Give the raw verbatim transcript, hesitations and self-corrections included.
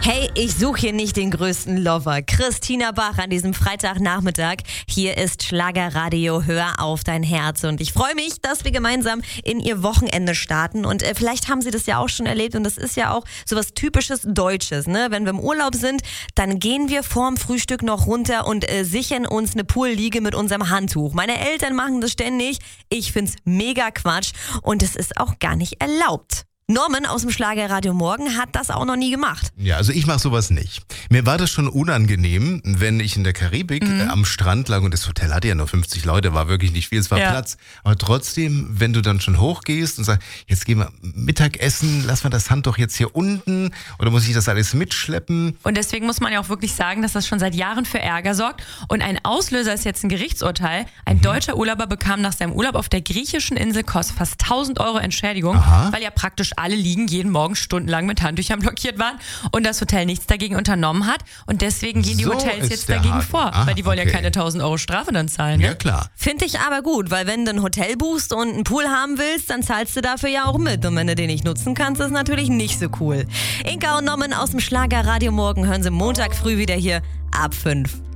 Hey, ich suche hier nicht den größten Lover. Christina Bach an diesem Freitagnachmittag. Hier ist Schlagerradio, hör auf dein Herz. Und ich freue mich, dass wir gemeinsam in ihr Wochenende starten. Und äh, vielleicht haben Sie das ja auch schon erlebt. Und das ist ja auch so was typisches Deutsches, ne? Wenn wir im Urlaub sind, dann gehen wir vorm Frühstück noch runter und äh, sichern uns eine Poolliege mit unserem Handtuch. Meine Eltern machen das ständig. Ich find's mega Quatsch. Und es ist auch gar nicht erlaubt. Norman aus dem Schlagerradio Morgen hat das auch noch nie gemacht. Ja, also ich mache sowas nicht. Mir war das schon unangenehm, wenn ich in der Karibik mhm. äh, am Strand lag und das Hotel hatte ja nur fünfzig Leute, war wirklich nicht viel, es war ja. Platz. Aber trotzdem, wenn du dann schon hochgehst und sagst, jetzt gehen wir Mittagessen, lass mal das Handtuch jetzt hier unten oder muss ich das alles mitschleppen? Und deswegen muss man ja auch wirklich sagen, dass das schon seit Jahren für Ärger sorgt. Und ein Auslöser ist jetzt ein Gerichtsurteil. Ein mhm. deutscher Urlauber bekam nach seinem Urlaub auf der griechischen Insel Kos fast tausend Euro Entschädigung, Aha. weil ja praktisch alle Liegen jeden Morgen stundenlang mit Handtüchern blockiert waren und das Hotel nichts dagegen unternommen hat. Und deswegen gehen die so Hotels jetzt dagegen Haken. vor, ah, weil die wollen okay. ja keine tausend Euro Strafe dann zahlen. Ne? Ja, klar. Finde ich aber gut, weil wenn du ein Hotel buchst und einen Pool haben willst, dann zahlst du dafür ja auch mit. Und wenn du den nicht nutzen kannst, ist natürlich nicht so cool. Inka und Norman aus dem Schlagerradio Morgen hören Sie Montag früh wieder hier ab fünf.